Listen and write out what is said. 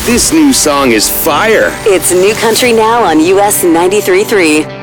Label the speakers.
Speaker 1: This new song is fire.
Speaker 2: It's New Country Now on US 93.3.